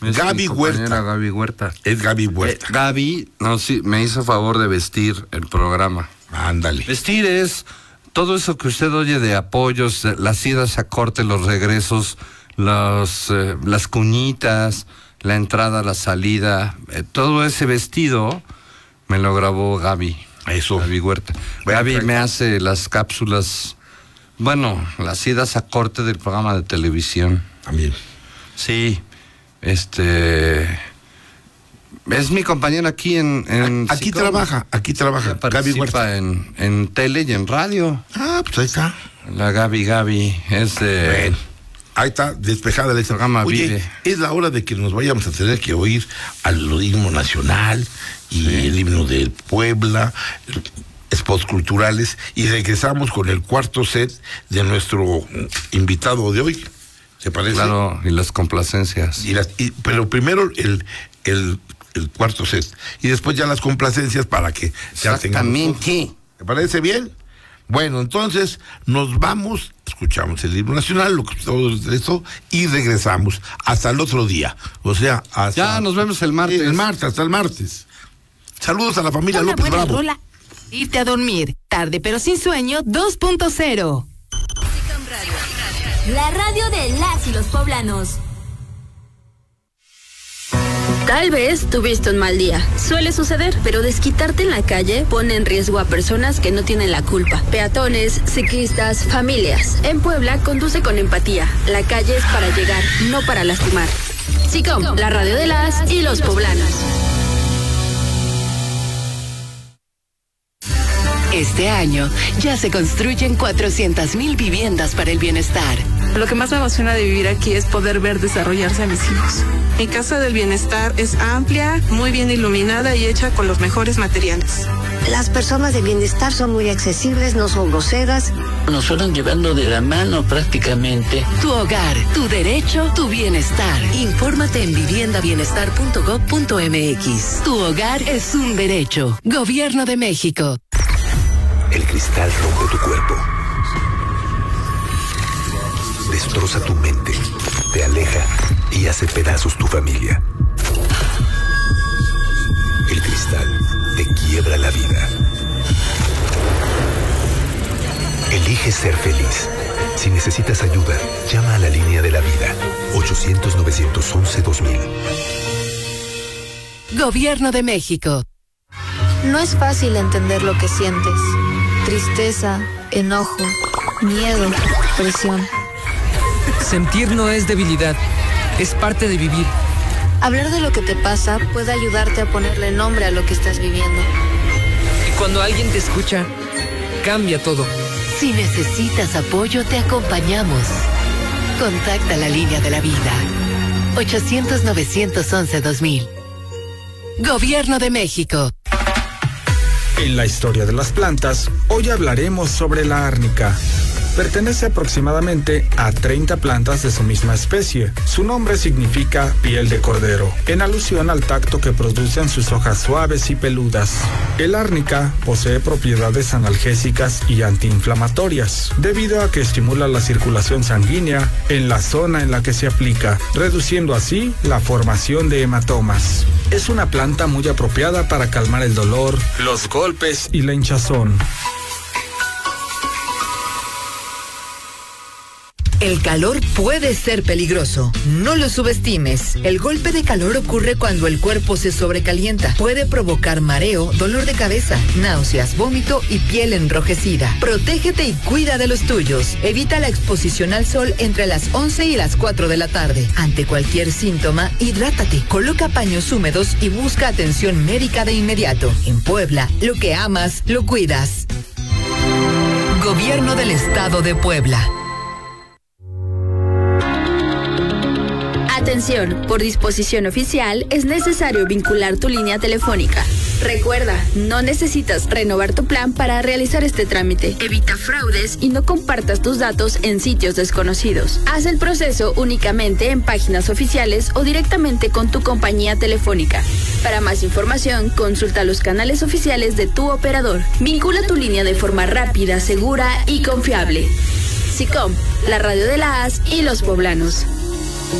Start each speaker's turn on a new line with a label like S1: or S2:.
S1: Gaby Huerta.
S2: Gaby Huerta.
S1: Es Gaby Huerta.
S2: Gaby, no, sí, me hizo favor de vestir el programa.
S1: Ándale.
S2: Vestir es todo eso que usted oye de apoyos, las idas a corte, los regresos, las cuñitas, la entrada, la salida, todo ese vestido me lo grabó Gaby.
S1: Eso.
S2: Gaby Huerta. Gaby me hace las cápsulas, bueno, las idas a corte del programa de televisión.
S1: También.
S2: Sí, es mi compañera aquí en
S1: aquí trabaja Gaby
S2: participa
S1: Huerta
S2: en tele y en radio.
S1: Pues ahí está.
S2: La Gaby es de...
S1: Bueno, ahí está, despejada el programa. Oye,
S2: vive.
S1: Es la hora de que nos vayamos a tener que oír al himno nacional y el himno de Puebla, spots culturales, y regresamos con el cuarto set de nuestro invitado de hoy. ¿Se parece?
S2: Claro, y las complacencias.
S1: Pero primero el cuarto set y después ya las complacencias para que ya tengamos.
S2: Exactamente.
S1: ¿Te parece bien? Bueno, entonces nos vamos, escuchamos el himno nacional, lo que todo eso, y regresamos hasta el otro día. O sea, hasta...
S2: Ya nos vemos el martes.
S1: Hasta el martes. Saludos a la familia
S3: Una
S1: López
S3: buena
S1: Bravo.
S3: rola. Irte a dormir, tarde pero sin sueño 2.0.
S4: La radio de las y los poblanos.
S5: Tal vez tuviste un mal día. Suele suceder, pero desquitarte en la calle pone en riesgo a personas que no tienen la culpa. Peatones, ciclistas, familias. En Puebla, conduce con empatía. La calle es para llegar, no para lastimar. SICOM, la radio de las y los poblanos.
S6: Este año ya se construyen 400,000 viviendas para el bienestar.
S7: Lo que más me emociona de vivir aquí es poder ver desarrollarse a mis hijos. Mi casa del bienestar es amplia, muy bien iluminada y hecha con los mejores materiales.
S8: Las personas de bienestar son muy accesibles, no son groseras.
S9: Nos fueron llevando de la mano prácticamente.
S6: Tu hogar, tu derecho, tu bienestar. Infórmate en viviendabienestar.gov.mx. Tu hogar es un derecho. Gobierno de México.
S10: El cristal rompe tu cuerpo. Destroza tu mente, te aleja y hace pedazos tu familia. El cristal te quiebra la vida. Elige ser feliz. Si necesitas ayuda, llama a la línea de la vida. 800-911-2000.
S6: Gobierno de México.
S11: No es fácil entender lo que sientes. Tristeza, enojo, miedo, presión.
S12: Sentir no es debilidad, es parte de vivir.
S11: Hablar de lo que te pasa puede ayudarte a ponerle nombre a lo que estás viviendo.
S12: Y cuando alguien te escucha, cambia todo.
S6: Si necesitas apoyo, te acompañamos. Contacta la línea de la vida. 800-911-2000. Gobierno de México.
S13: En la historia de las plantas, hoy hablaremos sobre la árnica. Pertenece aproximadamente a 30 plantas de su misma especie. Su nombre significa piel de cordero, en alusión al tacto que producen sus hojas suaves y peludas. El árnica posee propiedades analgésicas y antiinflamatorias, debido a que estimula la circulación sanguínea en la zona en la que se aplica, reduciendo así la formación de hematomas. Es una planta muy apropiada para calmar el dolor, los golpes y la hinchazón.
S14: El calor puede ser peligroso. No lo subestimes. El golpe de calor ocurre cuando el cuerpo se sobrecalienta. Puede provocar mareo, dolor de cabeza, náuseas, vómito y piel enrojecida. Protégete y cuida de los tuyos. Evita la exposición al sol entre las 11 y las 4 de la tarde. Ante cualquier síntoma, hidrátate. Coloca paños húmedos y busca atención médica de inmediato. En Puebla, lo que amas, lo cuidas. Gobierno del Estado de Puebla.
S5: Atención, por disposición oficial es necesario vincular tu línea telefónica. Recuerda, no necesitas renovar tu plan para realizar este trámite. Evita fraudes y no compartas tus datos en sitios desconocidos. Haz el proceso únicamente en páginas oficiales o directamente con tu compañía telefónica. Para más información, consulta los canales oficiales de tu operador. Vincula tu línea de forma rápida, segura y confiable. SICOM, la radio de las y los poblanos.